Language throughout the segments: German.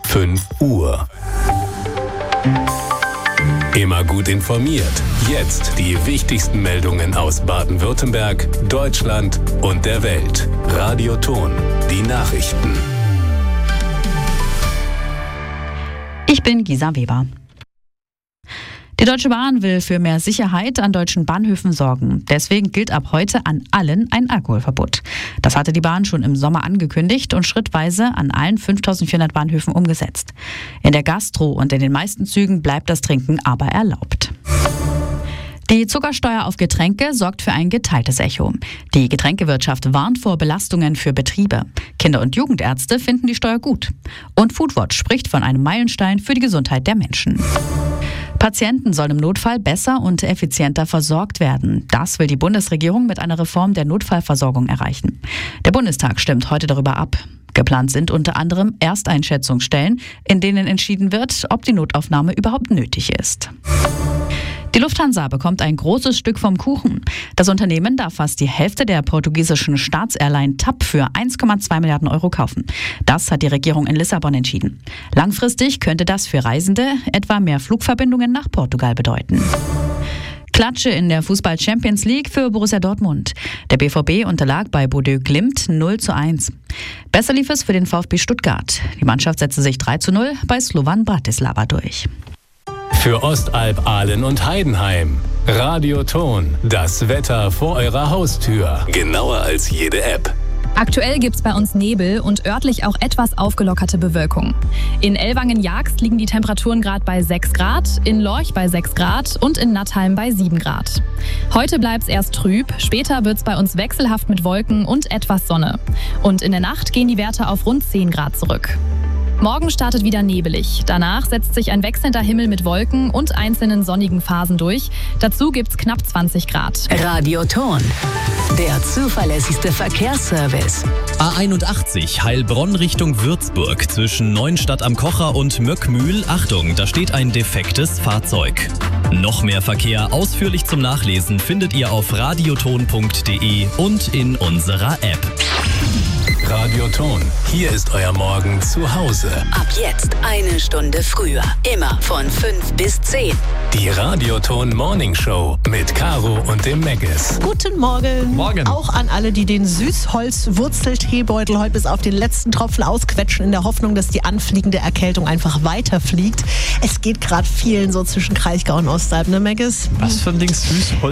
5 Uhr. Immer gut informiert. Jetzt die wichtigsten Meldungen aus Baden-Württemberg, Deutschland und der Welt. Radio Ton, die Nachrichten. Ich bin Gisa Weber. Die Deutsche Bahn will für mehr Sicherheit an deutschen Bahnhöfen sorgen. Deswegen gilt ab heute an allen ein Alkoholverbot. Das hatte die Bahn schon im Sommer angekündigt und schrittweise an allen 5400 Bahnhöfen umgesetzt. In der Gastro und in den meisten Zügen bleibt das Trinken aber erlaubt. Die Zuckersteuer auf Getränke sorgt für ein geteiltes Echo. Die Getränkewirtschaft warnt vor Belastungen für Betriebe. Kinder- und Jugendärzte finden die Steuer gut. Und Foodwatch spricht von einem Meilenstein für die Gesundheit der Menschen. Patienten sollen im Notfall besser und effizienter versorgt werden. Das will die Bundesregierung mit einer Reform der Notfallversorgung erreichen. Der Bundestag stimmt heute darüber ab. Geplant sind unter anderem Ersteinschätzungsstellen, in denen entschieden wird, ob die Notaufnahme überhaupt nötig ist. Die Lufthansa bekommt ein großes Stück vom Kuchen. Das Unternehmen darf fast die Hälfte der portugiesischen Staatsairline TAP für 1,2 Milliarden Euro kaufen. Das hat die Regierung in Lissabon entschieden. Langfristig könnte das für Reisende etwa mehr Flugverbindungen nach Portugal bedeuten. Klatsche in der Fußball-Champions League für Borussia Dortmund. Der BVB unterlag bei Bordeaux Glimt 0:1. Besser lief es für den VfB Stuttgart. Die Mannschaft setzte sich 3:0 bei Slovan Bratislava durch. Für Ostalb, Ahlen und Heidenheim. Radio Ton, das Wetter vor eurer Haustür. Genauer als jede App. Aktuell gibt's bei uns Nebel und örtlich auch etwas aufgelockerte Bewölkung. In Ellwangen-Jagst liegen die Temperaturen gerade bei 6 Grad, in Lorch bei 6 Grad und in Nattheim bei 7 Grad. Heute bleibt's erst trüb, später wird's bei uns wechselhaft mit Wolken und etwas Sonne. Und in der Nacht gehen die Werte auf rund 10 Grad zurück. Morgen startet wieder nebelig. Danach setzt sich ein wechselnder Himmel mit Wolken und einzelnen sonnigen Phasen durch. Dazu gibt's knapp 20 Grad. Radio Ton, der zuverlässigste Verkehrsservice. A81 Heilbronn Richtung Würzburg zwischen Neuenstadt am Kocher und Möckmühl. Achtung, da steht ein defektes Fahrzeug. Noch mehr Verkehr ausführlich zum Nachlesen findet ihr auf radioton.de und in unserer App. Radio Ton, hier ist euer Morgen zu Hause. Ab jetzt 1 Stunde früher. Immer von 5 bis 10. Die Radio Ton Morning Show mit Caro und dem Meggis. Guten Morgen. Morgen. Auch an alle, die den Süßholz-Wurzelteebeutel heute bis auf den letzten Tropfen ausquetschen, in der Hoffnung, dass die anfliegende Erkältung einfach weiterfliegt. Es geht gerade vielen so zwischen Kraichgau und Ostalb, ne, Meggis? Was für ein Ding?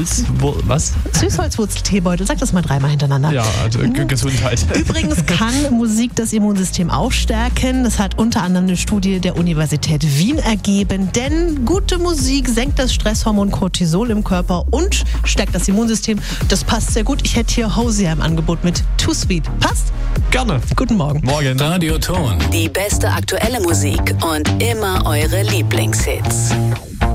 Was? Süßholz-Wurzelteebeutel, sag das mal 3-mal hintereinander. Ja, also Gesundheit. Übrigens kann Musik das Immunsystem auch stärken. Das hat unter anderem eine Studie der Universität Wien ergeben. Denn gute Musik senkt das Stresshormon Cortisol im Körper und stärkt das Immunsystem. Das passt sehr gut. Ich hätte hier Hosier im Angebot mit Too Sweet. Passt? Gerne. Guten Morgen. Morgen. Radio Ton. Die beste aktuelle Musik und immer eure Lieblingshits.